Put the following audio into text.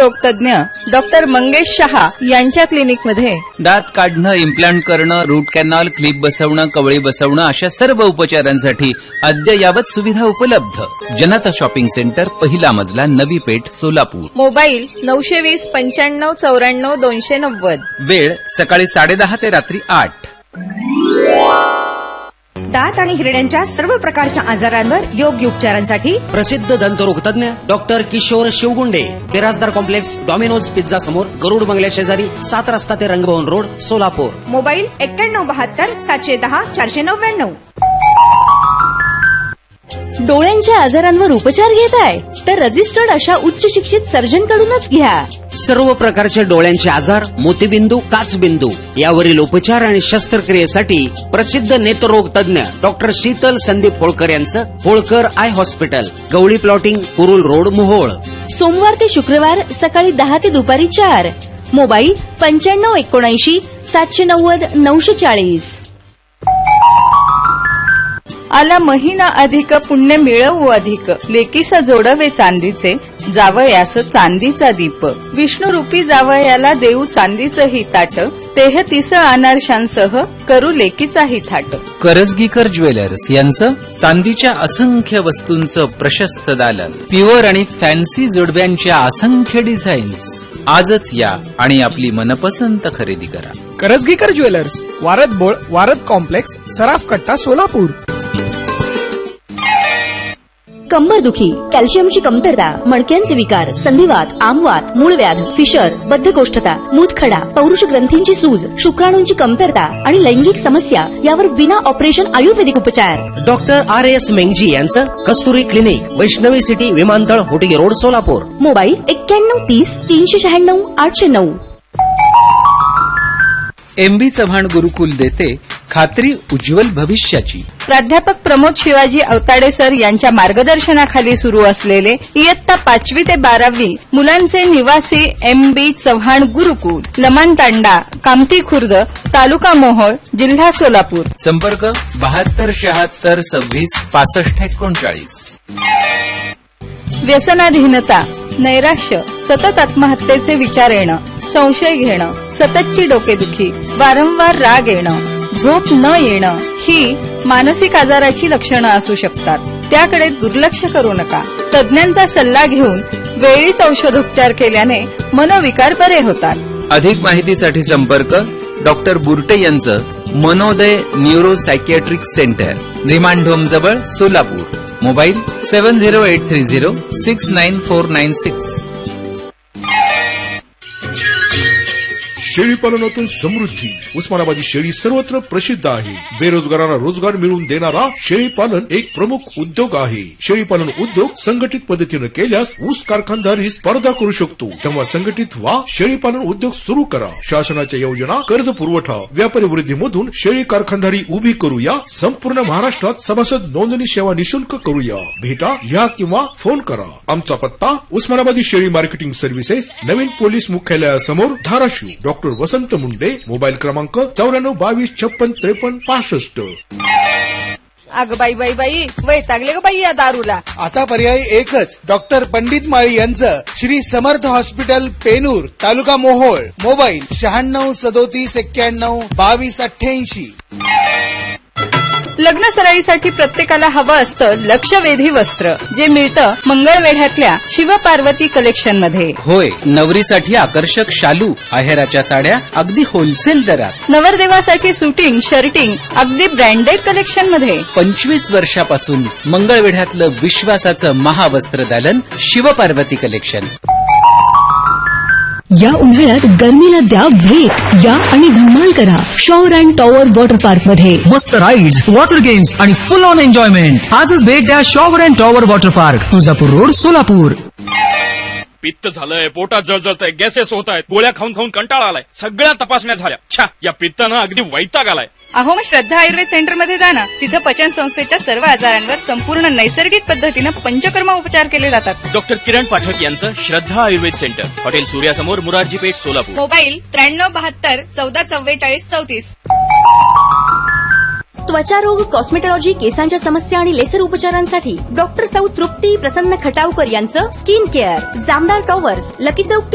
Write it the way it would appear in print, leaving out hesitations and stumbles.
दंतरोग तज्ञ डॉक्टर मंगेश शहा यांच्या क्लिनिकमध्ये दात काढणं, इम्प्लांट करणं, रूट कॅनॉल, क्लिप बसवणं, कवळी बसवणं अशा सर्व उपचारांसाठी अद्ययावत सुविधा उपलब्ध. जनता शॉपिंग सेंटर, पहिला मजला, नवी पेठ, सोलापूर. मोबाईल 920 95 94 290. वेळ सकाळी 10:30 ते रात्री 8. दात आणि हिरड्यांच्या सर्व प्रकारच्या आजारांवर योग्य उपचारांसाठी प्रसिद्ध दंतरोग तज्ञ doctor Kishore शिवगुंडे, Birajdar complex, Domino's pizza समोर, गरुड बंगल्या शेजारी, 7 रस्ता ते रंगभवन रोड, सोलापूर. मोबाईल 9172 710 499. डोळ्यांच्या आजारांवर उपचार घेताय तर रजिस्टर्ड अशा उच्च शिक्षित सर्जन कडूनच घ्या. सर्व प्रकारचे डोळ्यांचे आजार, मोतीबिंदू, काचबिंदू यावरील उपचार आणि शस्त्रक्रियेसाठी प्रसिद्ध नेत्ररोग तज्ञ डॉक्टर शीतल संदीप होळकर यांचं Holkar I hospital, Gawali plotting, Kurul road, Mohol. सोमवार ते शुक्रवार सकाळी 10 ते दुपारी 4. मोबाईल 9579 790 940. आला महिना अधिक, पुण्य मिळवू अधिक, लेकीसा जोडवे चांदीचे, जावयास चांदीचा दीप. विष्णुरूपी जावयाला देऊ चांदीचं ही ताट, 33 अनारशांसह करू लेकीचाही थाट. करजगीकर ज्वेलर्स यांचं चांदीच्या असंख्य वस्तूंचं प्रशस्त दालन, प्युअर आणि फॅन्सी जोडव्यांच्या असंख्य डिझाईन्स. आजच या आणि आपली मनपसंत खरेदी करा. करजगीकर ज्वेलर्स, वारद बोळ, वारद कॉम्प्लेक्स, सराफ कट्टा, सोलापूर. कंबरदुखी, कॅल्शियमची कमतरता, मणक्यांचे विकार, संधिवात, आमवात, मूळव्याध, फिशर, बद्धकोष्ठता, मूतखडा, पौरुष ग्रंथींची सूज, शुक्राणूंची कमतरता आणि लैंगिक समस्या यावर विना ऑपरेशन आयुर्वेदिक उपचार. डॉक्टर RS मेंगजी यांचं कस्तुरी क्लिनिक, वैष्णवी सिटी, विमानतळ, होटिगे road, Solapur. Mobile 9130 396 809. MB Chavan गुरुकुल देते खात्री उज्ज्वल भविष्याची. प्राध्यापक प्रमोद शिवाजी अवताडे सर यांच्या मार्गदर्शनाखाली सुरू असलेले इयत्ता 5वी ते 12वी मुलांचे निवासी MB चव्हाण गुरुकुल, लमानतांडा, कामठी खुर्द, तालुका मोहोळ, जिल्हा सोलापूर. संपर्क 72 76 26 65 39. व्यसनाधीनता, नैराश्य, सतत आत्महत्येचे विचार येणं, संशय घेणं, सततची डोकेदुखी, वारंवार राग येणं, झोप न येणं ही मानसिक आजाराची लक्षणं असू शकतात. त्याकडे दुर्लक्ष करू नका. तज्ञांचा सल्ला घेऊन वेळीच औषधोपचार केल्याने मनोविकार बरे होतात. अधिक माहितीसाठी संपर्क डॉक्टर बुर्टे यांचं मनोदय neuro psychiatric centre, remand home जवळ, सोलापूर. मोबाईल 70830 69496. शेळीपालनातून समृद्धी. उस्मानाबादी शेळी सर्वत्र प्रसिद्ध आहे. बेरोजगारांना रोजगार मिळवून देणारा शेळीपालन एक प्रमुख उद्योग आहे. शेळीपालन उद्योग संघटित पद्धतीने केल्यास ऊस कारखानदारी स्पर्धा करू शकतो. तेव्हा संघटित व्हा, शेळीपालन उद्योग सुरू करा. शासनाच्या योजना, कर्ज पुरवठा, व्यापारी वृद्धीमधून शेळी कारखानदारी उभी करूया. संपूर्ण महाराष्ट्रात सभासद नोंदणी सेवा निशुल्क करूया. भेटा, लिहा किंवा फोन करा. आमचा पत्ता उस्मानाबादी शेळी मार्केटिंग सर्व्हिसेस, नवीन पोलीस मुख्यालयासमोर, धाराशिव. डॉक्टर वसंत मुंडे. मोबाईल क्रमांक 94 22 56 53 65. अग बाई बाई बाई, वैतागले ग बाई या दारूला. आता पर्याय एकच, डॉक्टर पंडित माळी यांचं श्री समर्थ हॉस्पिटल, पेनूर, तालुका मोहोळ. मोबाईल 96 37 91 22 88. लग्न सराईसाठी प्रत्येकाला हवं असतं लक्षवेधी वस्त्र, जे मिळतं मंगळवेढ्यातल्या शिवपार्वती कलेक्शन मध्ये. होय, नवरीसाठी आकर्षक शालू, आहेराच्या साड्या अगदी होलसेल दरात. नवरदेवासाठी सुटिंग, शर्टिंग अगदी ब्रँडेड कलेक्शन मध्ये. 25 वर्षापासून मंगळवेढ्यातलं विश्वासाचं महावस्त्र दालन शिवपार्वती कलेक्शन. या उन्हाळ्यात गर्मीला द्या ब्रेक. या आणि धमाल करा shower and tower water park मध्ये. मस्त राईड्स, वॉटर गेम्स आणि फुल ऑन एन्जॉयमेंट. आजच भेट द्या shower and tower water park, Tuljapur road, Solapur. पित्त झालंय, पोटात जळजळतंय, गॅसेस होत आहेत, गोळ्या खाऊन खाऊन कंटाळा आलाय, सगळ्या तपासण्या झाल्या. छा, या पित्तानं अगदी वैताग आलाय. अहो, मग श्रद्धा आयुर्वेद सेंटर मध्ये जा ना. तिथं पचन संस्थेच्या सर्व आजारांवर संपूर्ण नैसर्गिक पद्धतीनं पंचकर्म उपचार केले जातात. डॉक्टर किरण पाठक यांचं श्रद्धा आयुर्वेद सेंटर, हॉटेल सूर्यासमोर, मुरारजी पेठ, सोलापूर. मोबाईल 93 72 14 44 34. त्वचारोग, कॉस्मेटॉलॉजी, केसांच्या समस्या आणि लेसर उपचारांसाठी डॉक्टर सौ तृप्ती प्रसन्न खटावकर यांचं skin care, Jamdar towers, lucky चौक,